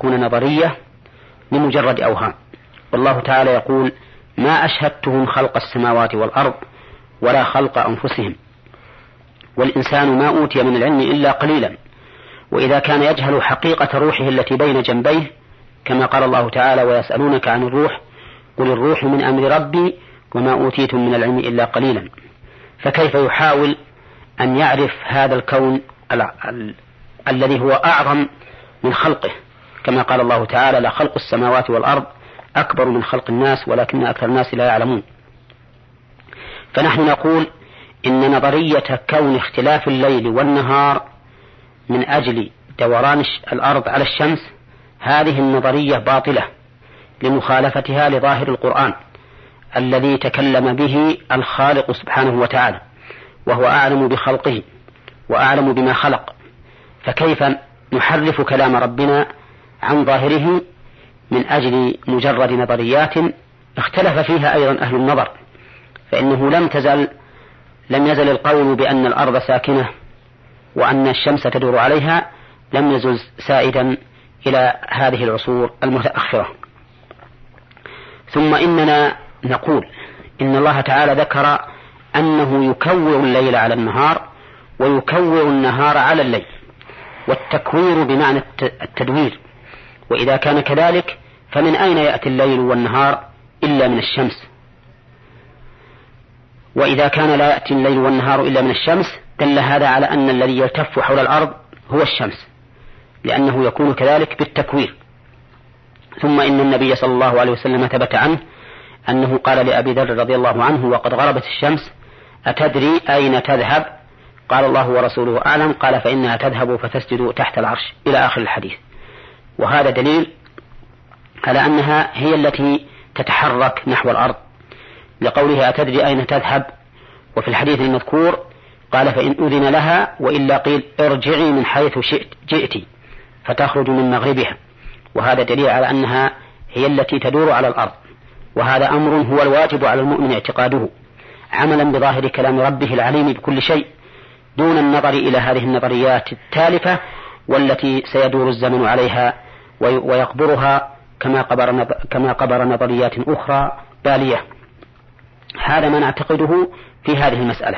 تكون نظرية لمجرد أوهام. والله تعالى يقول: ما أشهدتهم خلق السماوات والأرض ولا خلق أنفسهم والإنسان ما أوتي من العلم إلا قليلا. وإذا كان يجهل حقيقة روحه التي بين جنبيه كما قال الله تعالى: ويسألونك عن الروح قل الروح من أمر ربي وما أوتيتم من العلم إلا قليلا، فكيف يحاول أن يعرف هذا الكون الذي هو أعظم من خلقه، كما قال الله تعالى: لخلق السماوات والأرض أكبر من خلق الناس ولكن أكثر الناس لا يعلمون. فنحن نقول إن نظرية كون اختلاف الليل والنهار من أجل دوران الأرض على الشمس هذه النظرية باطلة لمخالفتها لظاهر القرآن الذي تكلم به الخالق سبحانه وتعالى، وهو أعلم بخلقه وأعلم بما خلق، فكيف نحرف كلام ربنا عن ظاهره من أجل مجرد نظريات اختلف فيها أيضا أهل النظر؟ فإنه لم يزل القول بأن الأرض ساكنة وأن الشمس تدور عليها لم يزل سائدا إلى هذه العصور المتأخرة. ثم إننا نقول إن الله تعالى ذكر أنه يكور الليل على النهار ويكور النهار على الليل، والتكوير بمعنى التدوير، وإذا كان كذلك فمن أين يأتي الليل والنهار إلا من الشمس؟ وإذا كان لا يأتي الليل والنهار إلا من الشمس دل هذا على أن الذي يلتف حول الأرض هو الشمس، لأنه يكون كذلك بالتكوير. ثم إن النبي صلى الله عليه وسلم ثبت عنه أنه قال لأبي ذر رضي الله عنه وقد غربت الشمس: أتدري أين تذهب؟ قال: الله ورسوله أعلم. قال: فإنها تذهب فتسجد تحت العرش، إلى آخر الحديث. وهذا دليل على أنها هي التي تتحرك نحو الأرض، لقولها: أتدري أين تذهب؟ وفي الحديث المذكور قال: فإن أذن لها وإلا قيل ارجعي من حيث جئت فتخرج من مغربها. وهذا دليل على أنها هي التي تدور على الأرض، وهذا أمر هو الواجب على المؤمن اعتقاده عملا بظاهر كلام ربه العليم بكل شيء، دون النظر إلى هذه النظريات التالفة والتي سيدور الزمن عليها ويقبرها كما قبر نظريات أخرى بالية. هذا ما نعتقده في هذه المسألة.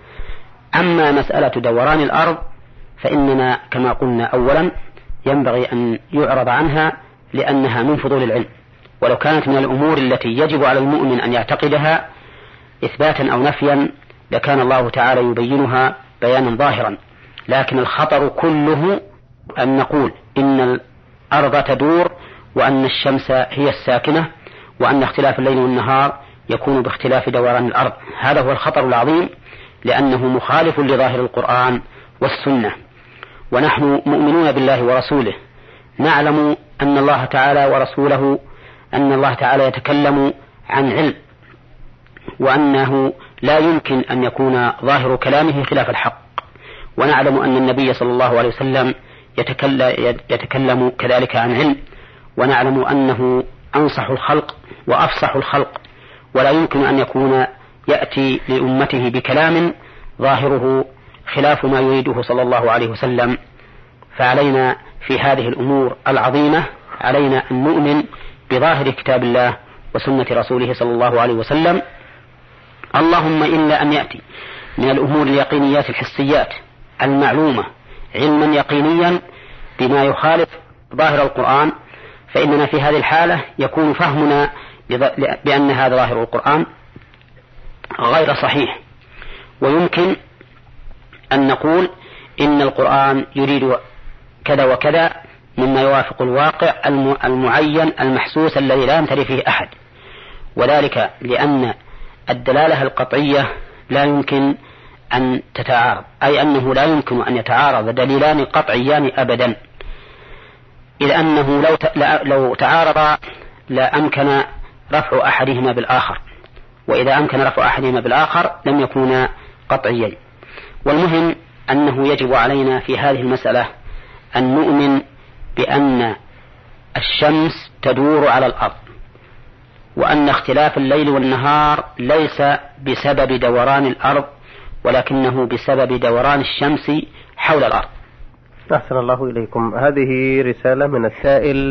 أما مسألة دوران الأرض فإننا كما قلنا أولا ينبغي أن يعرض عنها لأنها من فضول العلم، ولو كانت من الأمور التي يجب على المؤمن أن يعتقدها إثباتا أو نفيا لكان الله تعالى يبينها بيانا ظاهرا. لكن الخطر كله أن نقول إن الأرض تدور وأن الشمس هي الساكنة وأن اختلاف الليل والنهار يكون باختلاف دوران الأرض. هذا هو الخطر العظيم، لأنه مخالف لظاهر القرآن والسنة. ونحن مؤمنون بالله ورسوله، نعلم أن الله تعالى ورسوله أن الله تعالى يتكلم عن علم، وأنه لا يمكن أن يكون ظاهر كلامه خلاف الحق، ونعلم أن النبي صلى الله عليه وسلم يتكلم كذلك عن علم، ونعلم أنه أنصح الخلق وأفصح الخلق، ولا يمكن أن يكون يأتي لأمته بكلام ظاهره خلاف ما يريده صلى الله عليه وسلم. فعلينا في هذه الأمور العظيمة علينا أن نؤمن بظاهر كتاب الله وسنة رسوله صلى الله عليه وسلم، اللهم إلا أن يأتي من الأمور اليقينيات الحسيات المعلومة علما يقينيا بما يخالف ظاهر القرآن، فإننا في هذه الحالة يكون فهمنا بأن هذا ظاهر القرآن غير صحيح، ويمكن أن نقول إن القرآن يريد كذا وكذا مما يوافق الواقع المعين المحسوس الذي لا يمتري فيه أحد، وذلك لأن الدلالة القطعية لا يمكن أن تتعارض، أي أنه لا يمكن أن يتعارض دليلان قطعيان أبدا، إذ أنه لو تعارض لا أمكن رفع أحدهما بالآخر، وإذا أمكن رفع أحدهما بالآخر لم يكونا قطعيين. والمهم أنه يجب علينا في هذه المسألة أن نؤمن بأن الشمس تدور على الأرض، وأن اختلاف الليل والنهار ليس بسبب دوران الأرض ولكنه بسبب دوران الشمس حول الأرض. أحسن الله إليكم. هذه رسالة من السائل